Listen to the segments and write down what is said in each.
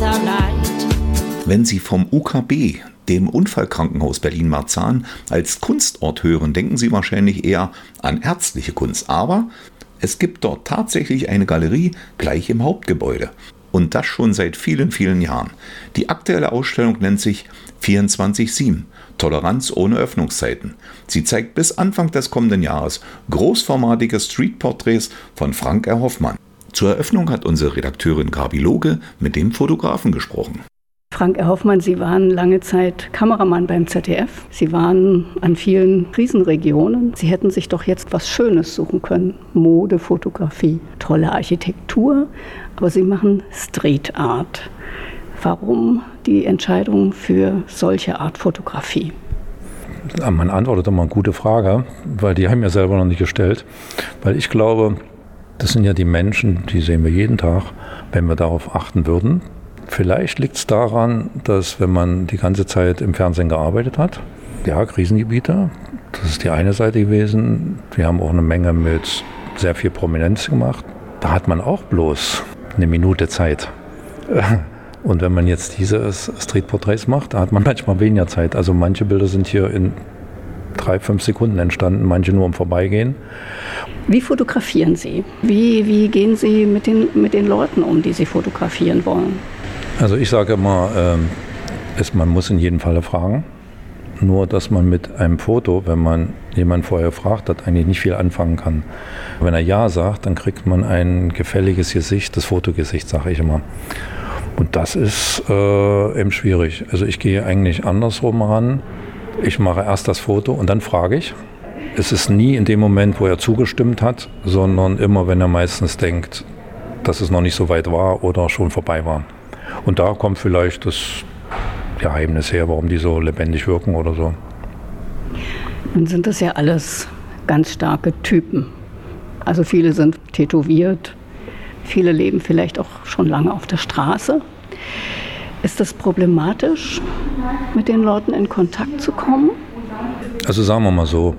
Leid. Wenn Sie vom UKB, dem Unfallkrankenhaus Berlin-Marzahn, als Kunstort hören, denken Sie wahrscheinlich eher an ärztliche Kunst. Aber es gibt dort tatsächlich eine Galerie gleich im Hauptgebäude. Und das schon seit vielen, vielen Jahren. Die aktuelle Ausstellung nennt sich 24/7. Toleranz ohne Öffnungszeiten. Sie zeigt bis Anfang des kommenden Jahres großformatige Streetporträts von Frank R. Hoffmann. Zur Eröffnung hat unsere Redakteurin Gabi Loge mit dem Fotografen gesprochen. Frank R. Hoffmann, Sie waren lange Zeit Kameramann beim ZDF. Sie waren an vielen Krisenregionen. Sie hätten sich doch jetzt was Schönes suchen können. Mode, Fotografie, tolle Architektur. Aber Sie machen Street Art. Warum die Entscheidung für solche Art Fotografie? Man antwortet immer eine gute Frage, weil die haben wir selber noch nicht gestellt. Weil ich glaube, das sind ja die Menschen, die sehen wir jeden Tag, wenn wir darauf achten würden. Vielleicht liegt es daran, dass wenn man die ganze Zeit im Fernsehen gearbeitet hat, ja, Krisengebiete, das ist die eine Seite gewesen. Wir haben auch eine Menge mit sehr viel Prominenz gemacht. Da hat man auch bloß eine Minute Zeit. Und wenn man jetzt diese Streetporträts macht, da hat man manchmal weniger Zeit. Also manche Bilder sind hier in 3-5 Sekunden entstanden, manche nur im Vorbeigehen. Wie fotografieren Sie? Wie gehen Sie mit den Leuten um, die Sie fotografieren wollen? Also ich sage immer, man muss in jedem Falle fragen. Nur, dass man mit einem Foto, wenn man jemanden vorher fragt hat, eigentlich nicht viel anfangen kann. Wenn er Ja sagt, dann kriegt man ein gefälliges Gesicht, das Fotogesicht, sage ich immer. Und das ist eben schwierig. Also ich gehe eigentlich andersrum ran. Ich mache erst das Foto und dann frage ich. Es ist nie in dem Moment, wo er zugestimmt hat, sondern immer, wenn er meistens denkt, dass es noch nicht so weit war oder schon vorbei war. Und da kommt vielleicht das Geheimnis her, warum die so lebendig wirken oder so. Nun sind das ja alles ganz starke Typen. Also viele sind tätowiert, viele leben vielleicht auch schon lange auf der Straße. Ist das problematisch, mit den Leuten in Kontakt zu kommen? Also sagen wir mal so,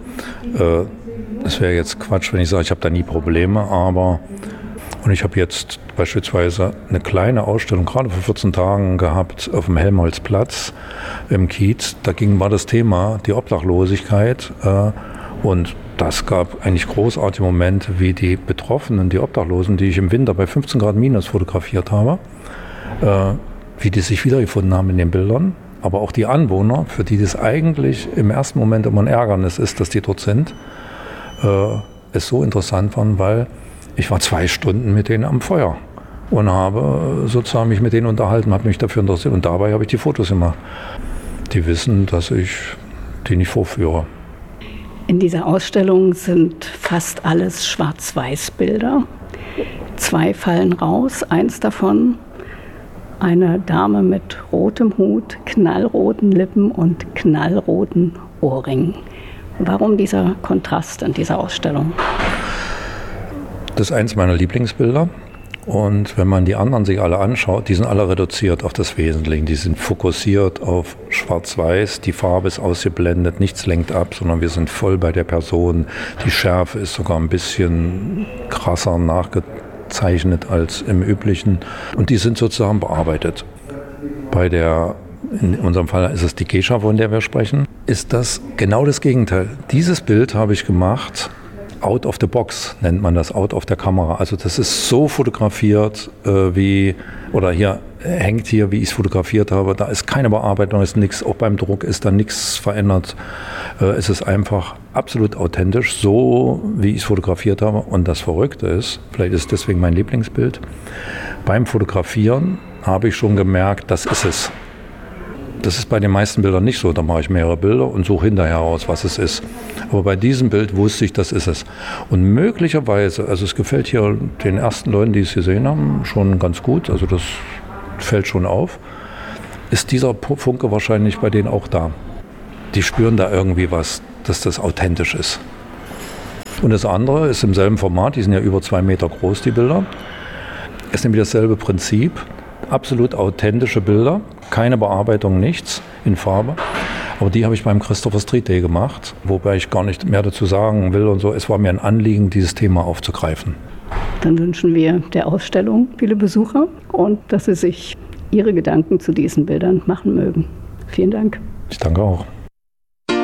es wäre jetzt Quatsch, wenn ich sage, ich habe da nie Probleme, aber und ich habe jetzt beispielsweise eine kleine Ausstellung gerade vor 14 Tagen gehabt auf dem Helmholtzplatz im Kiez. Da war das Thema die Obdachlosigkeit und das gab eigentlich großartige Momente, wie die Betroffenen, die Obdachlosen, die ich im Winter bei 15 Grad minus fotografiert habe, wie die sich wiedergefunden haben in den Bildern. Aber auch die Anwohner, für die das eigentlich im ersten Moment immer ein Ärgernis ist, dass die dort sind, es so interessant waren, weil ich war 2 Stunden mit denen am Feuer und habe sozusagen mich mit denen unterhalten, habe mich dafür interessiert und dabei habe ich die Fotos gemacht. Die wissen, dass ich die nicht vorführe. In dieser Ausstellung sind fast alles Schwarz-Weiß-Bilder. 2 fallen raus, eins davon eine Dame mit rotem Hut, knallroten Lippen und knallroten Ohrringen. Warum dieser Kontrast in dieser Ausstellung? Das ist eins meiner Lieblingsbilder. Und wenn man die anderen sich alle anschaut, die sind alle reduziert auf das Wesentliche. Die sind fokussiert auf Schwarz-Weiß, die Farbe ist ausgeblendet, nichts lenkt ab, sondern wir sind voll bei der Person. Die Schärfe ist sogar ein bisschen krasser nachgezeichnet als im Üblichen. Und die sind sozusagen bearbeitet. In unserem Fall ist es die Geisha, von der wir sprechen, ist das genau das Gegenteil. Dieses Bild habe ich gemacht, out of the box nennt man das, out of der Kamera. Also das ist so fotografiert hängt hier, wie ich es fotografiert habe. Da ist keine Bearbeitung, ist nichts, auch beim Druck ist da nichts verändert. Es ist einfach absolut authentisch, so wie ich es fotografiert habe. Und das Verrückte ist, vielleicht ist deswegen mein Lieblingsbild, beim Fotografieren habe ich schon gemerkt, das ist es. Das ist bei den meisten Bildern nicht so. Da mache ich mehrere Bilder und suche hinterher aus, was es ist. Aber bei diesem Bild wusste ich, das ist es. Und möglicherweise, also es gefällt hier den ersten Leuten, die es gesehen haben, schon ganz gut. Also das fällt schon auf. Ist dieser Funke wahrscheinlich bei denen auch da. Die spüren da irgendwie was, dass das authentisch ist. Und das andere ist im selben Format. Die sind ja über 2 Meter groß, die Bilder. Ist nämlich dasselbe Prinzip. Absolut authentische Bilder, keine Bearbeitung, nichts in Farbe. Aber die habe ich beim Christopher Street Day gemacht, wobei ich gar nicht mehr dazu sagen will und so. Es war mir ein Anliegen, dieses Thema aufzugreifen. Dann wünschen wir der Ausstellung viele Besucher und dass sie sich Ihre Gedanken zu diesen Bildern machen mögen. Vielen Dank. Ich danke auch.